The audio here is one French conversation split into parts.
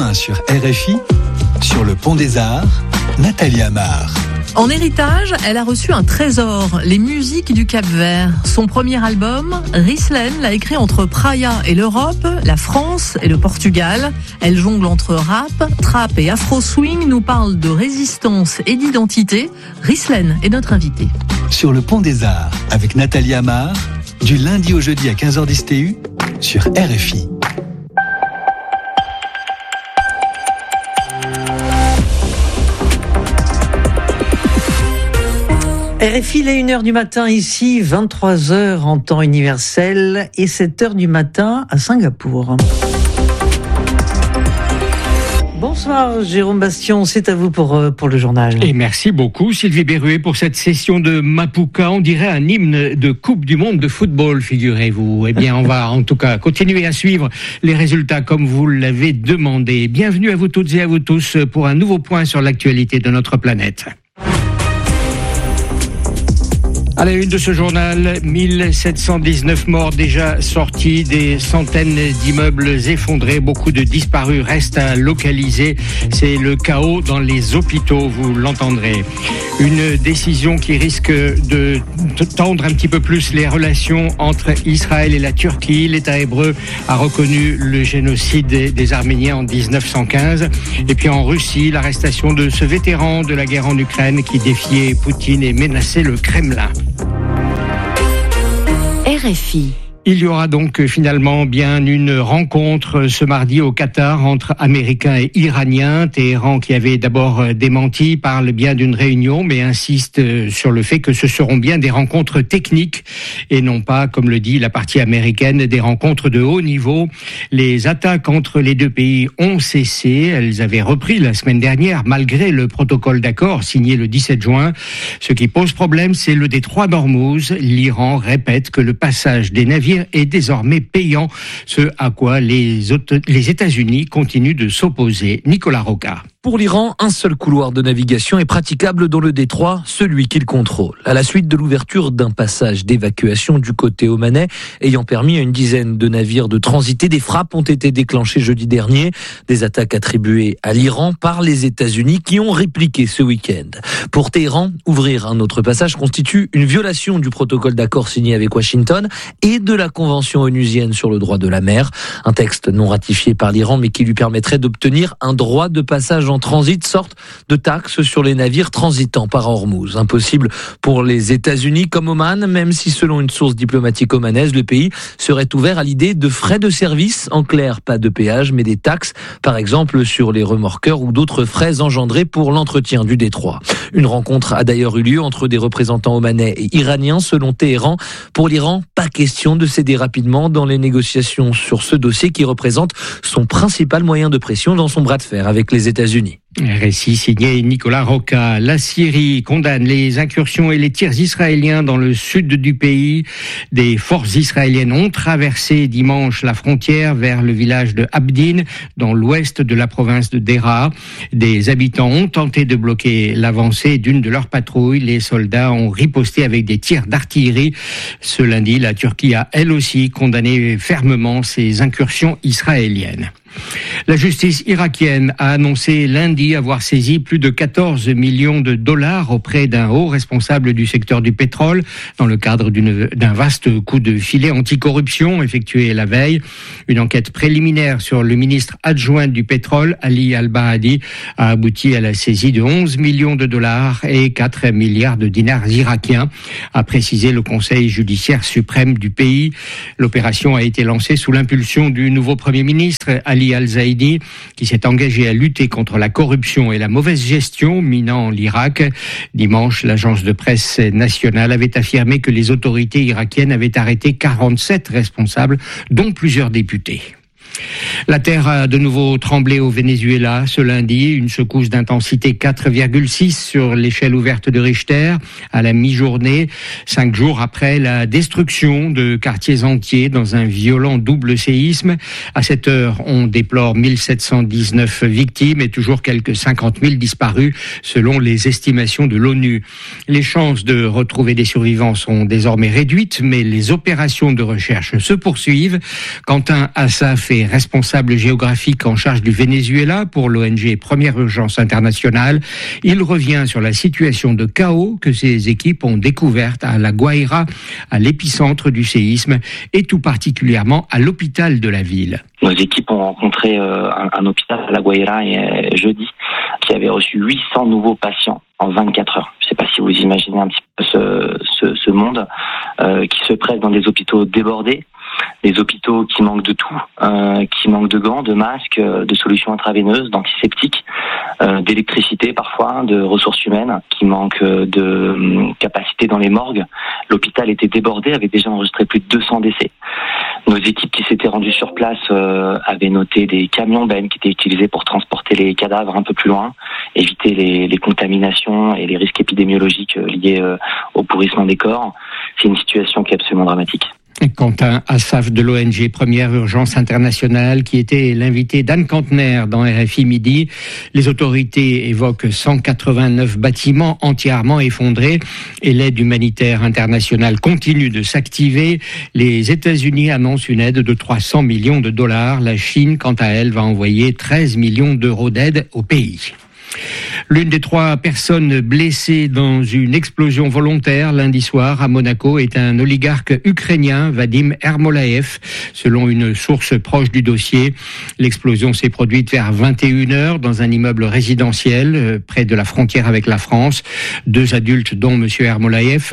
matin sur RFI, sur le Pont des Arts, Nathalie Amar. En héritage, elle a reçu un trésor, les musiques du Cap-Vert. Son premier album, Rislen, l'a écrit entre Praia et l'Europe, la France et le Portugal. Elle jongle entre rap, trap et afro-swing, nous parle de résistance et d'identité. Rislen est notre invitée. Sur le Pont des Arts, avec Nathalie Amar, du lundi au jeudi à 15h10 TU, sur RFI. RFI, il est 1h du matin ici, 23h en temps universel et 7h du matin à Singapour. Bonsoir Jérôme Bastion, c'est à vous pour le journal. Et merci beaucoup Sylvie Berruet pour cette session de Mapuka. On dirait un hymne de Coupe du Monde de football, figurez-vous. Eh bien, on va en tout cas continuer à suivre les résultats comme vous l'avez demandé. Bienvenue à vous toutes et à vous tous pour un nouveau point sur l'actualité de notre planète. À la une de ce journal, 1719 morts déjà sortis, des centaines d'immeubles effondrés, beaucoup de disparus restent à localiser. C'est le chaos dans les hôpitaux, vous l'entendrez. Une décision qui risque de tendre un petit peu plus les relations entre Israël et la Turquie. L'État hébreu a reconnu le génocide des Arméniens en 1915. Et puis en Russie, l'arrestation de ce vétéran de la guerre en Ukraine qui défiait Poutine et menaçait le Kremlin. RFI. Il y aura donc finalement bien une rencontre ce mardi au Qatar entre Américains et Iraniens. Téhéran, qui avait d'abord démenti, parle bien d'une réunion, mais insiste sur le fait que ce seront bien des rencontres techniques et non pas, comme le dit la partie américaine, des rencontres de haut niveau. Les attaques entre les deux pays ont cessé. Elles avaient repris la semaine dernière, malgré le protocole d'accord signé le 17 juin. Ce qui pose problème, c'est le détroit d'Ormuz. L'Iran répète que le passage des navires est désormais payant, ce à quoi les États-Unis continuent de s'opposer. Nicolas Roca. Pour l'Iran, un seul couloir de navigation est praticable dans le détroit, celui qu'il contrôle. À la suite de l'ouverture d'un passage d'évacuation du côté omanais, ayant permis à une dizaine de navires de transiter, des frappes ont été déclenchées jeudi dernier. Des attaques attribuées à l'Iran par les États-Unis qui ont répliqué ce week-end. Pour Téhéran, ouvrir un autre passage constitue une violation du protocole d'accord signé avec Washington et de la Convention onusienne sur le droit de la mer. Un texte non ratifié par l'Iran mais qui lui permettrait d'obtenir un droit de passage en transit, sorte de taxe sur les navires transitant par Ormuz. Impossible pour les États-Unis comme Oman, même si selon une source diplomatique omanaise, le pays serait ouvert à l'idée de frais de service. En clair, pas de péage, mais des taxes, par exemple sur les remorqueurs ou d'autres frais engendrés pour l'entretien du détroit. Une rencontre a d'ailleurs eu lieu entre des représentants omanais et iraniens, selon Téhéran. Pour l'Iran, pas question de céder rapidement dans les négociations sur ce dossier qui représente son principal moyen de pression dans son bras de fer avec les États-Unis. Récit signé Nicolas Roca. La Syrie condamne les incursions et les tirs israéliens dans le sud du pays. Des forces israéliennes ont traversé dimanche la frontière vers le village de Abdin, dans l'ouest de la province de Deraa. Des habitants ont tenté de bloquer l'avancée d'une de leurs patrouilles. Les soldats ont riposté avec des tirs d'artillerie. Ce lundi, la Turquie a elle aussi condamné fermement ces incursions israéliennes. La justice irakienne a annoncé lundi avoir saisi plus de 14 millions de dollars auprès d'un haut responsable du secteur du pétrole dans le cadre d'un vaste coup de filet anticorruption effectué la veille. Une enquête préliminaire sur le ministre adjoint du pétrole, Ali Al-Bahadi, a abouti à la saisie de 11 millions de dollars et 4 milliards de dinars irakiens, a précisé le Conseil judiciaire suprême du pays. L'opération a été lancée sous l'impulsion du nouveau Premier ministre, Ali Al-Zaidi, qui s'est engagé à lutter contre la corruption et la mauvaise gestion minant l'Irak. Dimanche, l'agence de presse nationale avait affirmé que les autorités irakiennes avaient arrêté 47 responsables, dont plusieurs députés. La terre a de nouveau tremblé au Venezuela ce lundi, une secousse d'intensité 4,6 sur l'échelle ouverte de Richter à la mi-journée, 5 jours après la destruction de quartiers entiers dans un violent double séisme. À cette heure, on déplore 1719 victimes et toujours quelques 50 000 disparus selon les estimations de l'ONU. Les chances de retrouver des survivants sont désormais réduites, mais les opérations de recherche se poursuivent. Quentin Assaf est responsable responsable géographique en charge du Venezuela pour l'ONG Première Urgence Internationale. Il revient sur la situation de chaos que ses équipes ont découverte à La Guaira, à l'épicentre du séisme, et tout particulièrement à l'hôpital de la ville. Nos équipes ont rencontré un hôpital à La Guaira jeudi qui avait reçu 800 nouveaux patients en 24 heures. Je ne sais pas si vous imaginez un petit peu ce monde qui se presse dans des hôpitaux débordés, des hôpitaux qui manquent de tout, qui manquent de gants, de masques, de solutions intraveineuses, d'antiseptiques, d'électricité parfois, de ressources humaines, qui manquent de capacité dans les morgues. L'hôpital était débordé, avait déjà enregistré plus de 200 décès. Nos équipes qui s'étaient rendues sur place avaient noté des camions bennes qui étaient utilisés pour transporter les cadavres un peu plus loin, éviter les contaminations et les risques épidémiologiques liés au pourrissement des corps. C'est une situation qui est absolument dramatique. Quentin Assaf de l'ONG Première Urgence Internationale, qui était l'invité d'Anne Kantner dans RFI Midi. Les autorités évoquent 189 bâtiments entièrement effondrés et l'aide humanitaire internationale continue de s'activer. Les États-Unis annoncent une aide de 300 millions de dollars. La Chine, quant à elle, va envoyer 13 millions d'euros d'aide au pays. L'une des 3 personnes blessées dans une explosion volontaire lundi soir à Monaco est un oligarque ukrainien, Vadim Ermolaev, selon une source proche du dossier. L'explosion s'est produite vers 21h dans un immeuble résidentiel près de la frontière avec la France. 2 adultes, dont M. Ermolaev,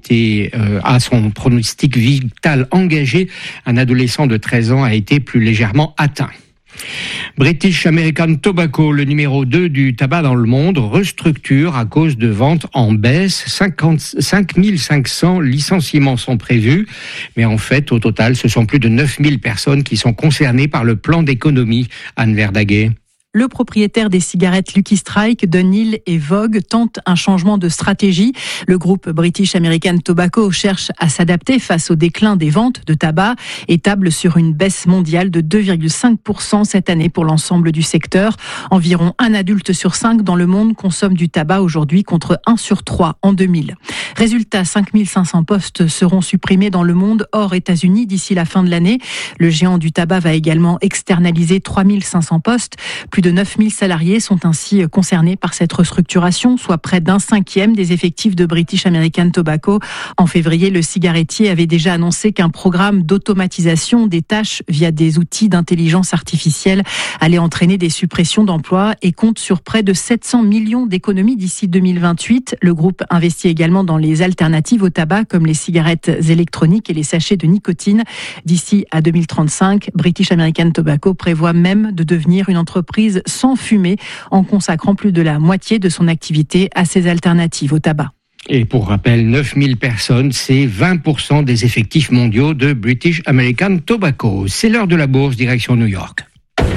a son pronostic vital engagé. Un adolescent de 13 ans a été plus légèrement atteint. British American Tobacco, le numéro 2 du tabac dans le monde, restructure à cause de ventes en baisse. 55 500 licenciements sont prévus. Mais en fait, au total, ce sont plus de 9 000 personnes qui sont concernées par le plan d'économie. Anne Verdaguet. Le propriétaire des cigarettes Lucky Strike, Dunhill et Vogue tentent un changement de stratégie. Le groupe British American Tobacco cherche à s'adapter face au déclin des ventes de tabac et table sur une baisse mondiale de 2,5% cette année pour l'ensemble du secteur. Environ 1 adulte sur 5 dans le monde consomme du tabac aujourd'hui contre 1 sur 3 en 2000. Résultat, 5 500 postes seront supprimés dans le monde hors États-Unis d'ici la fin de l'année. Le géant du tabac va également externaliser 3 500 postes. Plus de 9 000 salariés sont ainsi concernés par cette restructuration, soit près d'un 5e des effectifs de British American Tobacco. En février, le cigarettier avait déjà annoncé qu'un programme d'automatisation des tâches via des outils d'intelligence artificielle allait entraîner des suppressions d'emplois et compte sur près de 700 millions d'économies d'ici 2028. Le groupe investit également dans les alternatives au tabac comme les cigarettes électroniques et les sachets de nicotine. D'ici à 2035, British American Tobacco prévoit même de devenir une entreprise sans fumée en consacrant plus de la moitié de son activité à ces alternatives au tabac. Et pour rappel, 9 000 personnes, c'est 20% des effectifs mondiaux de British American Tobacco. C'est l'heure de la bourse, direction New York.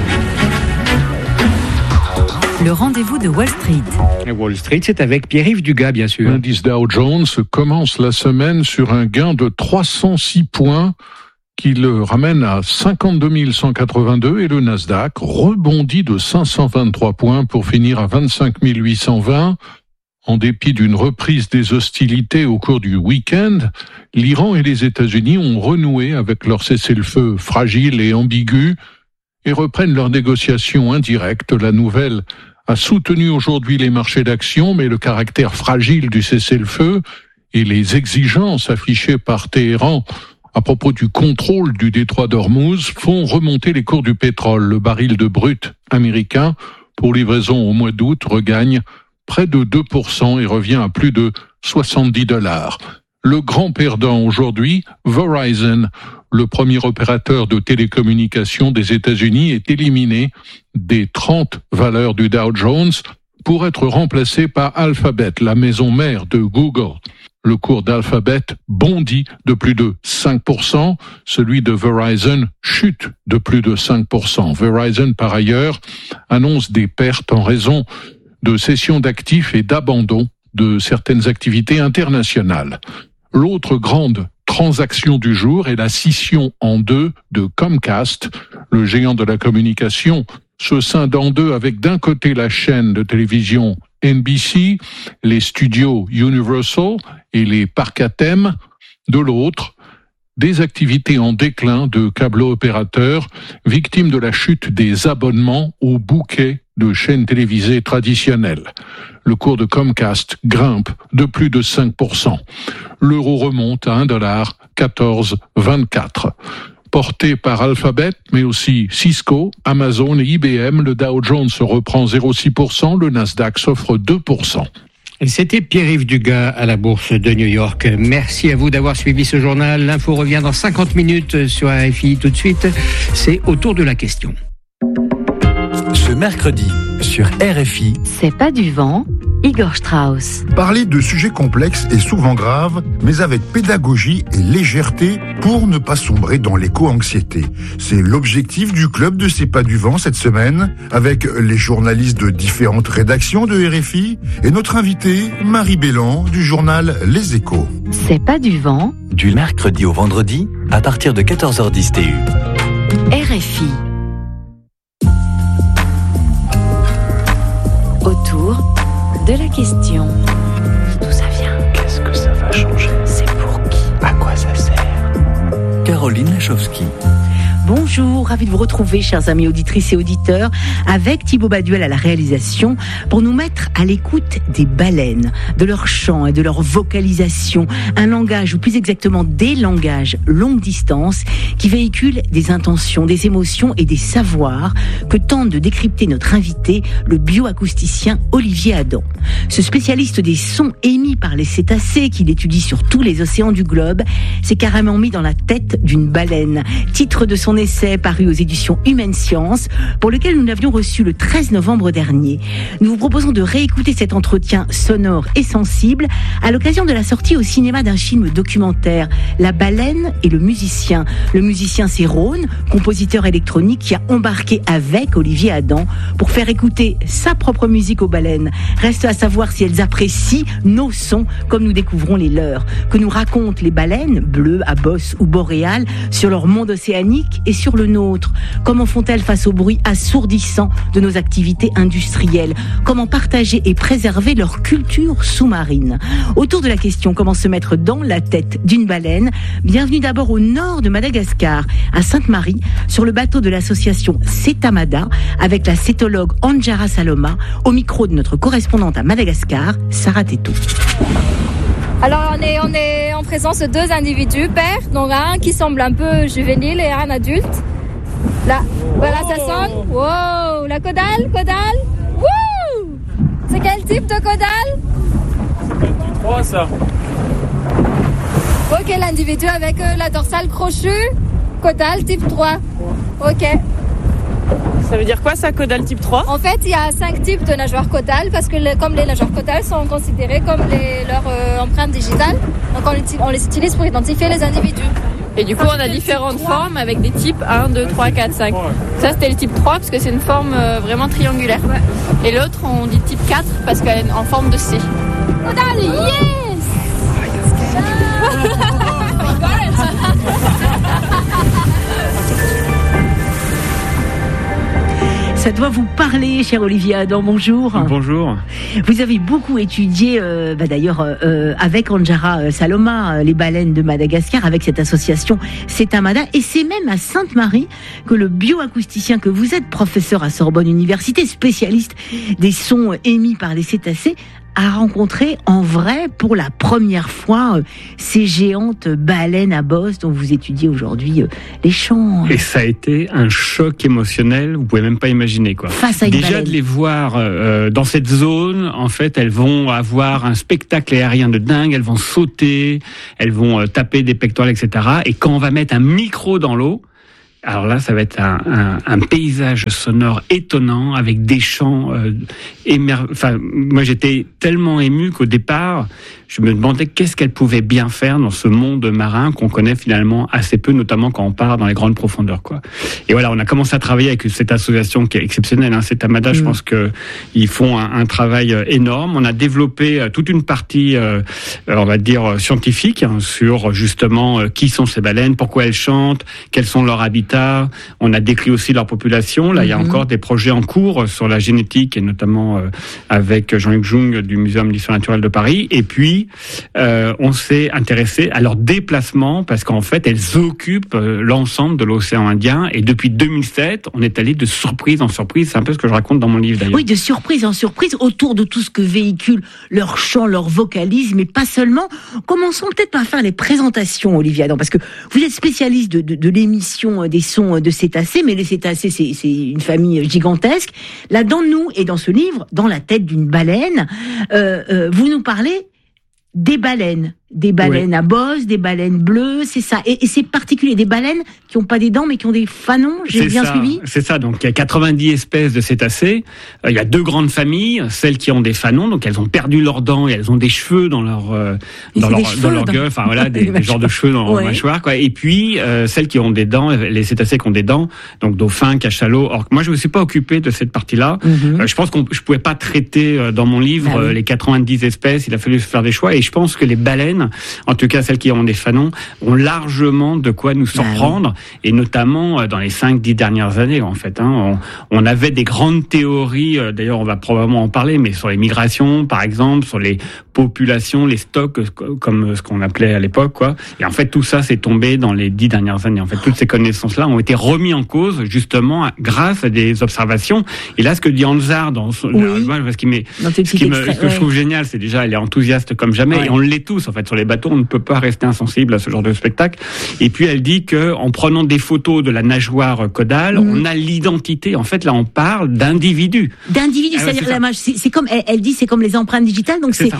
Le rendez-vous de Wall Street. Wall Street, c'est avec Pierre-Yves Dugas, bien sûr. L'indice Dow Jones commence la semaine sur un gain de 306 points qui le ramène à 52 182 et le Nasdaq rebondit de 523 points pour finir à 25 820. En dépit d'une reprise des hostilités au cours du week-end, l'Iran et les États-Unis ont renoué avec leur cessez-le-feu fragile et ambigu et reprennent leurs négociations indirectes. La nouvelle a soutenu aujourd'hui les marchés d'actions, mais le caractère fragile du cessez-le-feu et les exigences affichées par Téhéran à propos du contrôle du détroit d'Ormuz font remonter les cours du pétrole. Le baril de brut américain pour livraison au mois d'août regagne près de 2% et revient à plus de $70. Le grand perdant aujourd'hui, Verizon, le premier opérateur de télécommunications des États-Unis, est éliminé des 30 valeurs du Dow Jones pour être remplacé par Alphabet, la maison mère de Google. Le cours d'Alphabet bondit de plus de 5%, celui de Verizon chute de plus de 5%. Verizon, par ailleurs, annonce des pertes en raison de cession d'actifs et d'abandon de certaines activités internationales. L'autre grande transaction du jour est la scission en deux de Comcast, le géant de la communication se scinde en deux avec d'un côté la chaîne de télévision NBC, les studios Universal et les parcs à thème, de l'autre des activités en déclin de câblo-opérateurs, victimes de la chute des abonnements au bouquet de chaînes télévisées traditionnelles. Le cours de Comcast grimpe de plus de 5%. L'euro remonte à $1,1424. Porté par Alphabet, mais aussi Cisco, Amazon et IBM, le Dow Jones reprend 0,6%, le Nasdaq s'offre 2%. Et c'était Pierre-Yves Dugas à la Bourse de New York. Merci à vous d'avoir suivi ce journal. L'info revient dans 50 minutes sur RFI. Tout de suite, c'est autour de la question. Ce mercredi, sur RFI, C'est pas du vent, Igor Strauss. Parler de sujets complexes et souvent graves, mais avec pédagogie et légèreté pour ne pas sombrer dans l'éco-anxiété. C'est l'objectif du club de C'est pas du vent cette semaine, avec les journalistes de différentes rédactions de RFI et notre invitée, Marie Bélan, du journal Les Échos. C'est pas du vent, du mercredi au vendredi, à partir de 14h10 TU. RFI. Autour de la question. D'où ça vient? Qu'est-ce que ça va changer? C'est pour qui? À quoi ça sert? Caroline Lachowski. Bonjour, ravi de vous retrouver, chers amis auditrices et auditeurs, avec Thibaut Baduel à la réalisation, pour nous mettre à l'écoute des baleines, de leur chant et de leur vocalisation, un langage, ou plus exactement des langages longue distance, qui véhiculent des intentions, des émotions et des savoirs que tente de décrypter notre invité, le bioacousticien Olivier Adam. Ce spécialiste des sons émis par les cétacés, qu'il étudie sur tous les océans du globe, s'est carrément mis dans la tête d'une baleine. Titre de son essai paru aux éditions Humaine Science, pour lequel nous l'avions reçu le 13 novembre dernier. Nous vous proposons de réécouter cet entretien sonore et sensible à l'occasion de la sortie au cinéma d'un film documentaire, La baleine et le musicien. Le musicien, c'est Rhône, compositeur électronique qui a embarqué avec Olivier Adam pour faire écouter sa propre musique aux baleines. Reste à savoir si elles apprécient nos sons comme nous découvrons les leurs. Que nous racontent les baleines, bleues, à bosse ou boréales, sur leur monde océanique et sur le nôtre. Comment font-elles face au bruit assourdissant de nos activités industrielles? Comment partager et préserver leur culture sous-marine? Autour de la question comment se mettre dans la tête d'une baleine, bienvenue d'abord au nord de Madagascar, à Sainte-Marie, sur le bateau de l'association Cetamada, avec la cétologue Anjara Saloma, au micro de notre correspondante à Madagascar, Sarah Teto. Alors on est en présence de deux individus, pères, donc un qui semble un peu juvénile et un adulte. Là, voilà, ça sonne. Wow, la caudale. Wouh! C'est quel type de caudale? Du 3 ça. Ok, l'individu avec la dorsale crochue, caudale type 3. Ok. Ça veut dire quoi ça, caudale type 3? En fait, il y a 5 types de nageoires caudales parce que comme les nageoires caudales sont considérées comme leur empreinte digitale, donc on les utilise pour identifier les individus. Et du coup, on a différentes formes avec des types 1, 2, 3, 4, 5. Ça, c'était le type 3 parce que c'est une forme vraiment triangulaire. Et l'autre, on dit type 4 parce qu'elle est en forme de C. Caudale, yes! Ça doit vous parler, cher Olivier Adam, bonjour. Bonjour. Vous avez beaucoup étudié, d'ailleurs, avec Anjara Saloma, les baleines de Madagascar, avec cette association Cetamada, et c'est même à Sainte-Marie que le bioacousticien que vous êtes, professeur à Sorbonne Université, spécialiste des sons émis par les cétacés, a rencontré en vrai pour la première fois ces géantes baleines à bosse dont vous étudiez aujourd'hui les chants. Et ça a été un choc émotionnel, vous pouvez même pas imaginer quoi. Face à une Déjà baleine. de les voir dans cette zone, en fait, elles vont avoir un spectacle aérien de dingue, elles vont sauter, elles vont taper des pectorales, etc. Et quand on va mettre un micro dans l'eau, alors là, ça va être un paysage sonore étonnant avec des chants Enfin, moi, j'étais tellement ému qu'au départ, je me demandais qu'est-ce qu'elle pouvait bien faire dans ce monde marin qu'on connaît finalement assez peu, notamment quand on part dans les grandes profondeurs, quoi. Et voilà, on a commencé à travailler avec cette association qui est exceptionnelle, hein, Cetamada. Je pense que ils font un travail énorme. On a développé toute une partie, on va dire scientifique, hein, sur justement qui sont ces baleines, pourquoi elles chantent, quels sont leurs habitats. habitat. On a décrit aussi leur population. Là, il y a encore des projets en cours sur la génétique, et notamment avec Jean-Luc Jung du Muséum d'histoire naturelle de Paris. Et puis, on s'est intéressé à leur déplacement parce qu'en fait, elles occupent l'ensemble de l'océan Indien. Et depuis 2007, on est allé de surprise en surprise. C'est un peu ce que je raconte dans mon livre, d'ailleurs. Oui, de surprise en surprise, autour de tout ce que véhicule leur chant, leur vocalise, mais pas seulement. Commençons peut-être par faire les présentations, Olivier Adam, parce que vous êtes spécialiste de l'émission des sons de cétacés, mais les cétacés, c'est une famille gigantesque. Là-dedans, nous, et dans ce livre, dans la tête d'une baleine, vous nous parlez des baleines. Des baleines à bosse, des baleines bleues, c'est ça. Et c'est particulier, des baleines qui n'ont pas des dents, mais qui ont des fanons, j'ai bien suivi ? C'est ça, donc il y a 90 espèces de cétacés. Il y a 2 grandes familles, celles qui ont des fanons, donc elles ont perdu leurs dents et elles ont des cheveux dans leur gueule, enfin voilà, des genres de cheveux dans leur mâchoire, quoi. Et puis, celles qui ont des dents, les cétacés qui ont des dents, donc dauphins, cachalots, orques. Moi, je me suis pas occupé de cette partie-là. Je pense je pouvais pas traiter dans mon livre les 90 espèces, il a fallu faire des choix, et je pense que les baleines, en tout cas celles qui ont des fanons, ont largement de quoi nous surprendre, et notamment dans les 5-10 dernières années, en fait. On avait des grandes théories, d'ailleurs on va probablement en parler, mais sur les migrations, par exemple, sur les populations, les stocks, comme ce qu'on appelait à l'époque, quoi. Et en fait, tout ça s'est tombé dans les 10 dernières années. En fait, toutes ces connaissances-là ont été remis en cause, justement, grâce à des observations. Et là, ce que dit Hansard dans ce que je trouve génial, c'est déjà, elle est enthousiaste comme jamais, et on l'est tous, en fait. Sur les bateaux, on ne peut pas rester insensible à ce genre de spectacle. Et puis, elle dit que, en prenant des photos de la nageoire caudale, on a l'identité. En fait, là, on parle d'individus. C'est-à-dire c'est comme, elle dit, c'est comme les empreintes digitales. Donc, c'est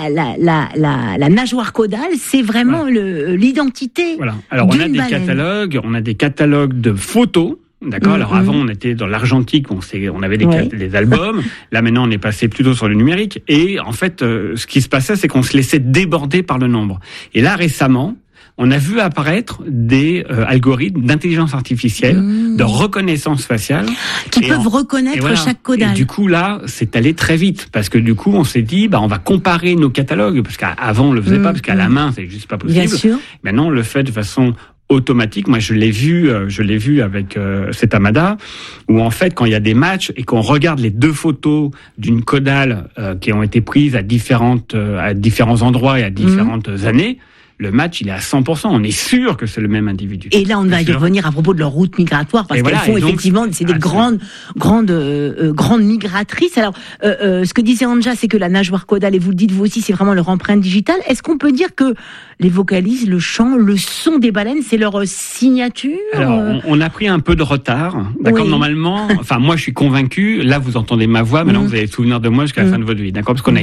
la nageoire caudale, c'est vraiment l'identité. Voilà. Alors, on a des catalogues de photos. D'accord. Alors avant, on était dans l'argentique, on avait des albums. Là maintenant, on est passé plutôt sur le numérique. Et en fait, ce qui se passait, c'est qu'on se laissait déborder par le nombre. Et là, récemment, on a vu apparaître des algorithmes d'intelligence artificielle, de reconnaissance faciale, qui peuvent reconnaître chaque caudale. Et du coup là, c'est allé très vite parce que du coup, on s'est dit, on va comparer nos catalogues, parce qu'avant on le faisait pas, parce qu'à la main, c'est juste pas possible. Bien sûr. Maintenant, on le fait de façon automatique. Moi, je l'ai vu avec Cetamada, où en fait, quand il y a des matchs et qu'on regarde les 2 photos d'une caudale qui ont été prises à différents endroits et à différentes années, le match, il est à 100%. On est sûr que c'est le même individu. Et là, on va y revenir à propos de leur route migratoire, parce qu'elles font effectivement, c'est des grandes migratrices. Alors, ce que disait Anja, c'est que la nageoire caudale, et vous le dites vous aussi, c'est vraiment leur empreinte digitale. Est-ce qu'on peut dire que les vocalises, le chant, le son des baleines, c'est leur signature? Alors, on a pris un peu de retard. D'accord, normalement, enfin, moi, je suis convaincu. Là, vous entendez ma voix. Maintenant, vous allez souvenir de moi jusqu'à la fin de votre vie. D'accord, parce qu'on a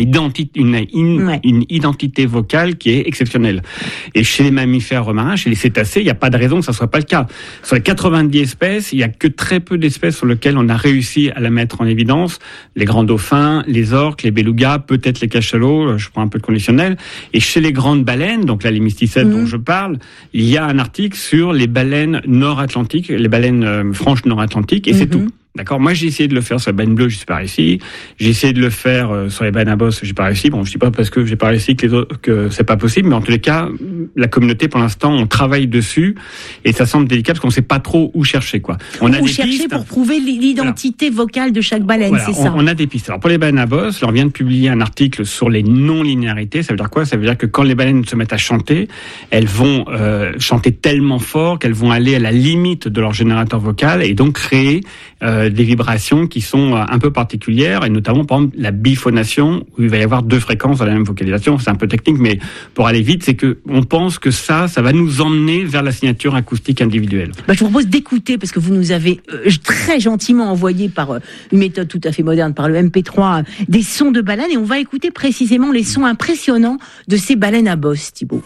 une identité vocale qui est exceptionnelle. Et chez les mammifères marins, chez les cétacés, il n'y a pas de raison que ça soit pas le cas. Sur les 90 espèces, il y a que très peu d'espèces sur lesquelles on a réussi à la mettre en évidence. Les grands dauphins, les orques, les belugas, peut-être les cachalots, je prends un peu de conditionnel. Et chez les grandes baleines, donc là, les mysticètes dont je parle, il y a un article sur les baleines nord-atlantiques, les baleines franches nord-atlantiques, et c'est tout. D'accord. Moi, j'ai essayé de le faire sur les baleines bleues, je suis pas réussi. J'ai essayé de le faire sur les baleines à bosse, j'ai pas réussi. Bon, je dis pas parce que j'ai pas réussi que c'est pas possible, mais en tous les cas, la communauté, pour l'instant, on travaille dessus, et ça semble délicat parce qu'on sait pas trop où chercher, quoi. On a des pistes pour prouver l'identité vocale de chaque baleine, c'est ça. On a des pistes. Alors, pour les baleines à bosse, on vient de publier un article sur les non-linéarités. Ça veut dire quoi? Ça veut dire que quand les baleines se mettent à chanter, elles vont chanter tellement fort qu'elles vont aller à la limite de leur générateur vocal et donc créer des vibrations qui sont un peu particulières, et notamment par exemple la biphonation, où il va y avoir 2 fréquences dans la même vocalisation. C'est un peu technique, mais pour aller vite, c'est que on pense que ça va nous emmener vers la signature acoustique individuelle. Je vous propose d'écouter, parce que vous nous avez très gentiment envoyé par une méthode tout à fait moderne, par le MP3, des sons de baleines, et on va écouter précisément les sons impressionnants de ces baleines à bosse, Thibaut.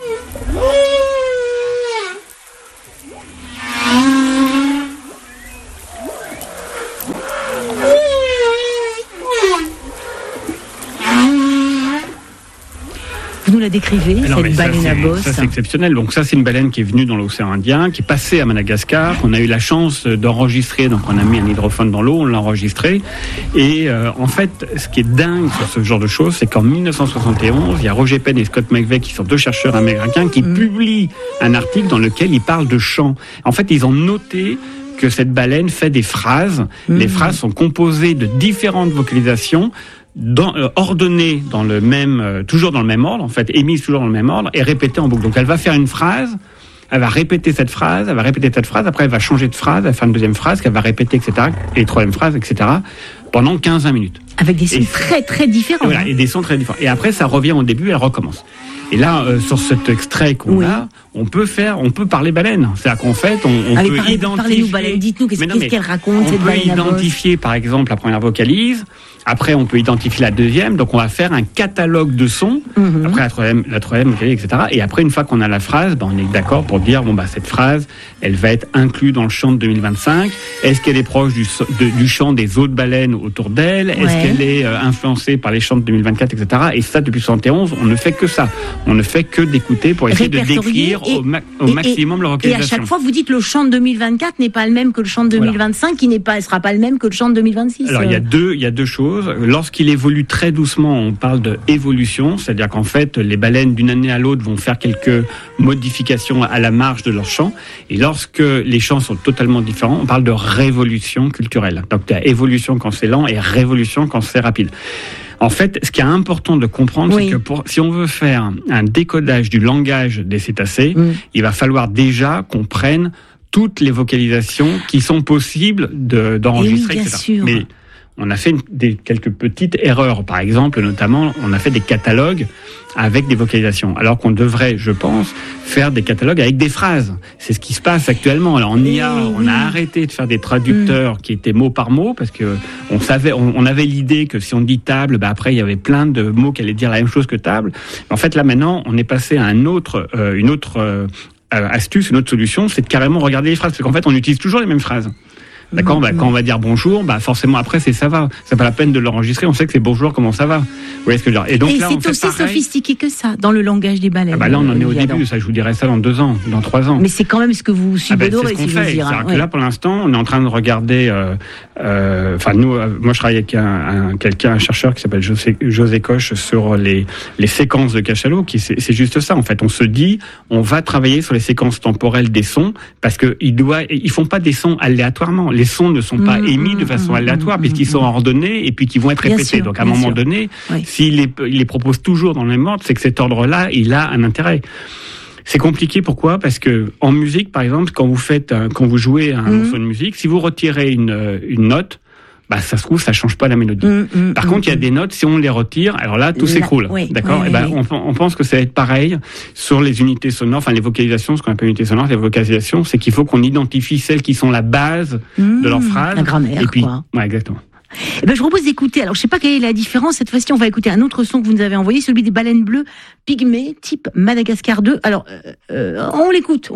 Vous nous la décrivez, cette baleine à bosse? Ça, c'est exceptionnel. Donc ça, c'est une baleine qui est venue dans l'océan Indien, qui est passée à Madagascar. On a eu la chance d'enregistrer. Donc on a mis un hydrophone dans l'eau, on l'a enregistré. Et en fait, ce qui est dingue sur ce genre de choses, c'est qu'en 1971, il y a Roger Penn et Scott McVeigh, qui sont deux chercheurs américains, qui publient un article dans lequel ils parlent de chant. En fait, ils ont noté que cette baleine fait des phrases. Les phrases sont composées de différentes vocalisations, ordonnées dans le même, toujours dans le même ordre, en fait, émises toujours dans le même ordre et répétées en boucle. Donc, elle va faire une phrase, elle va répéter cette phrase, après elle va changer de phrase, elle va faire une deuxième phrase qu'elle va répéter, etc., et troisième phrase, etc., pendant 15-20 minutes. Avec des sons très, très différents. Et voilà, et des sons très différents. Et après, ça revient au début, elle recommence. Et là, sur cet extrait qu'on a, on peut parler baleine. C'est-à-dire qu'en fait, on peut identifier. Parlez-nous baleine, dites-nous qu'est-ce qu'elle raconte, cette baleine à bosse. On peut identifier, par exemple, la première vocalise. Après, on peut identifier la deuxième. Donc, on va faire un catalogue de sons. Après, la troisième vocalise, etc. Et après, une fois qu'on a la phrase, on est d'accord pour dire, cette phrase, elle va être inclue dans le chant de 2025. Est-ce qu'elle est proche du chant des autres baleines autour d'elle? Est-ce qu'elle est influencée par les chants de 2024, etc. Et ça, depuis 71, on ne fait que ça. On ne fait que d'écouter pour essayer de décrire au maximum leur localisation. Et à chaque fois, vous dites le chant de 2024 n'est pas le même que le chant de 2025, qui sera pas le même que le chant de 2026. Alors, il y a deux choses. Lorsqu'il évolue très doucement, on parle d'évolution, c'est-à-dire qu'en fait, les baleines d'une année à l'autre vont faire quelques modifications à la marge de leur chant. Et lorsque les chants sont totalement différents, on parle de révolution culturelle. Donc, il y a évolution quand c'est lent et révolution quand c'est rapide. En fait, ce qui est important de comprendre, c'est que si on veut faire un décodage du langage des cétacés, il va falloir déjà qu'on prenne toutes les vocalisations qui sont possibles d'enregistrer, etc. Sûr. Mais on a fait quelques petites erreurs. Par exemple, notamment, on a fait des catalogues avec des vocalisations. Alors qu'on devrait, je pense, faire des catalogues avec des phrases. C'est ce qui se passe actuellement. Alors, on a arrêté de faire des traducteurs qui étaient mot par mot, parce que on avait l'idée que si on dit table, après, il y avait plein de mots qui allaient dire la même chose que table. En fait, là, maintenant, on est passé à une autre astuce, une autre solution, c'est de carrément regarder les phrases. Parce qu'en fait, on utilise toujours les mêmes phrases. D'accord, quand on va dire bonjour, forcément après ça va. C'est pas la peine de l'enregistrer. On sait que c'est bonjour, comment ça va. Vous voyez ce que je veux dire. Et donc là, c'est aussi sophistiqué que ça dans le langage des baleines. Là, on en est au début. Ça, je vous dirais ça dans 2 ans, dans 3 ans. Mais c'est quand même ce que vous subodorez, si je veux dire. C'est-à-dire que là, pour l'instant, on est en train de regarder. Moi, je travaille avec un chercheur qui s'appelle José Coche sur les séquences de cachalot. C'est juste ça. En fait, on se dit, on va travailler sur les séquences temporelles des sons parce que ils font pas des sons aléatoirement. Les sons ne sont pas émis de façon aléatoire puisqu'ils sont ordonnés et puis qu'ils vont être répétés. Donc à un moment donné, s'il les propose toujours dans le même ordre, c'est que cet ordre-là, il a un intérêt. C'est compliqué, pourquoi ? Parce que en musique, par exemple, quand vous jouez un morceau de musique, si vous retirez une note, ça se trouve, ça change pas la mélodie. Par contre, il y a des notes, si on les retire, alors là, tout s'écroule. D'accord ? On pense que ça va être pareil sur les unités sonores, les vocalisations, ce qu'on appelle unités sonores, les vocalisations, c'est qu'il faut qu'on identifie celles qui sont la base de leur phrase. La grammaire, et puis, quoi. Ouais, exactement. Je propose d'écouter, alors je sais pas quelle est la différence, cette fois-ci on va écouter un autre son que vous nous avez envoyé, celui des baleines bleues pygmées, type Madagascar 2. Alors, on l'écoute.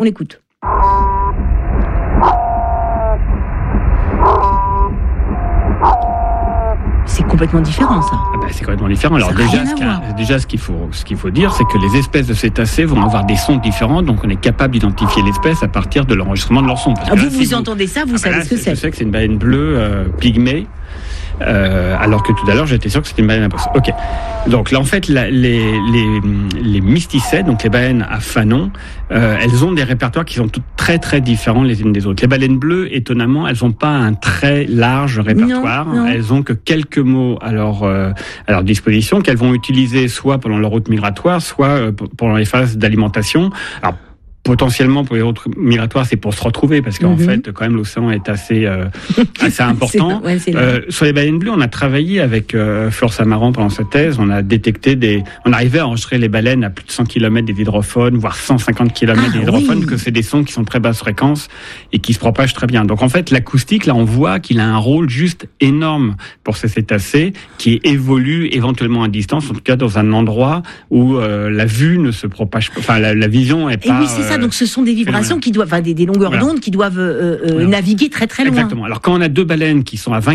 C'est complètement différent, ça. C'est complètement différent. Alors déjà, ce qu'il faut dire, c'est que les espèces de cétacés vont avoir des sons différents, donc on est capable d'identifier l'espèce à partir de l'enregistrement de leur son. Vous entendez ça, vous savez ce que c'est. Je sais que c'est une baleine bleue pygmée. Alors que tout à l'heure j'étais sûr que c'était une baleine à bosse. Ok. Donc là en fait les mysticètes, donc les baleines à fanon, elles ont des répertoires qui sont toutes très très différents les unes des autres. Les baleines bleues, étonnamment, elles ont pas un très large répertoire. Non. Elles ont que quelques mots à leur disposition qu'elles vont utiliser soit pendant leur route migratoire, soit pendant les phases d'alimentation. Alors potentiellement pour les routes migratoires, c'est pour se retrouver parce qu'en fait, quand même, l'océan est assez important. Sur les baleines bleues, on a travaillé avec Flore Samaran pendant cette thèse. On a détecté on arrivait à enregistrer les baleines à plus de 100 km des hydrophones, voire 150 km des hydrophones, que c'est des sons qui sont de très basse fréquence et qui se propagent très bien. Donc en fait, l'acoustique, là, on voit qu'il a un rôle juste énorme pour ces cétacés qui évoluent éventuellement à distance, en tout cas dans un endroit où la vue ne se propage pas, la vision est pas... Donc ce sont des vibrations qui doivent, des longueurs d'onde qui doivent naviguer très très loin. Exactement. Alors quand on a 2 baleines qui sont à 20